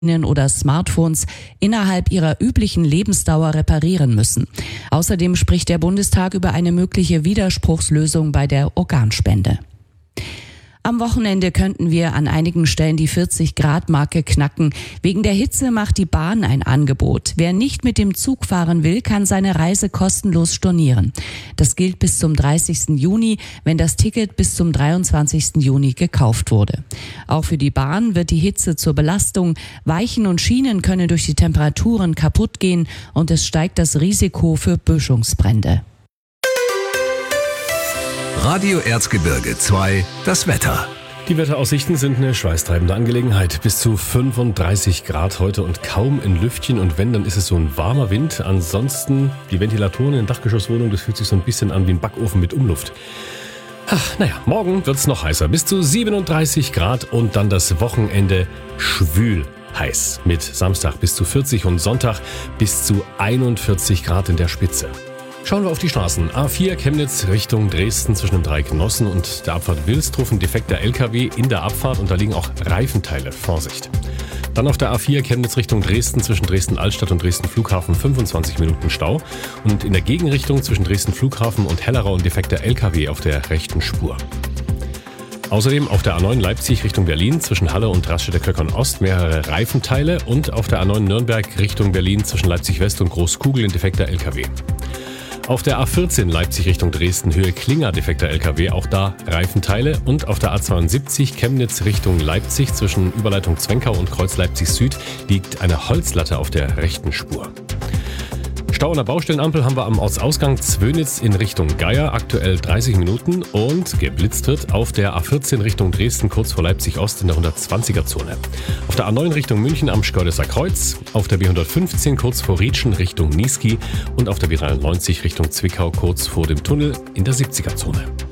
oder Smartphones innerhalb ihrer üblichen Lebensdauer reparieren müssen. Außerdem spricht der Bundestag über eine mögliche Widerspruchslösung bei der Organspende. Am Wochenende könnten wir an einigen Stellen die 40-Grad-Marke knacken. Wegen der Hitze macht die Bahn ein Angebot. Wer nicht mit dem Zug fahren will, kann seine Reise kostenlos stornieren. Das gilt bis zum 30. Juni, wenn das Ticket bis zum 23. Juni gekauft wurde. Auch für die Bahn wird die Hitze zur Belastung. Weichen und Schienen können durch die Temperaturen kaputt gehen und es steigt das Risiko für Böschungsbrände. Radio Erzgebirge 2, das Wetter. Die Wetteraussichten sind eine schweißtreibende Angelegenheit. Bis zu 35 Grad heute und kaum ein Lüftchen. Und wenn, dann ist es so ein warmer Wind. Ansonsten die Ventilatoren in der Dachgeschosswohnung, das fühlt sich so ein bisschen an wie ein Backofen mit Umluft. Morgen wird's noch heißer. Bis zu 37 Grad und dann das Wochenende schwül heiß. Mit Samstag bis zu 40 und Sonntag bis zu 41 Grad in der Spitze. Schauen wir auf die Straßen. A4 Chemnitz Richtung Dresden zwischen dem Dreieck Nossen und der Abfahrt Wilsdruff ein defekter LKW in der Abfahrt und da liegen auch Reifenteile. Vorsicht. Dann auf der A4 Chemnitz Richtung Dresden zwischen Dresden-Altstadt und Dresden-Flughafen 25 Minuten Stau und in der Gegenrichtung zwischen Dresden-Flughafen und Hellerau ein defekter LKW auf der rechten Spur. Außerdem auf der A9 Leipzig Richtung Berlin zwischen Halle und Raststätte-Köckern-Ost mehrere Reifenteile und auf der A9 Nürnberg Richtung Berlin zwischen Leipzig-West und Großkugel ein defekter LKW. Auf der A14 Leipzig Richtung Dresden Höhe Klinger defekter LKW, auch da Reifenteile. Und auf der A72 Chemnitz Richtung Leipzig zwischen Überleitung Zwenkau und Kreuz Leipzig Süd liegt eine Holzlatte auf der rechten Spur. Stau an der Baustellenampel haben wir am Ortsausgang Zwönitz in Richtung Geier, aktuell 30 Minuten und geblitzt wird auf der A14 Richtung Dresden kurz vor Leipzig Ost in der 120er-Zone. Auf der A9 Richtung München am Schkördeser Kreuz, auf der B115 kurz vor Rietschen Richtung Niesky und auf der B93 Richtung Zwickau kurz vor dem Tunnel in der 70er-Zone.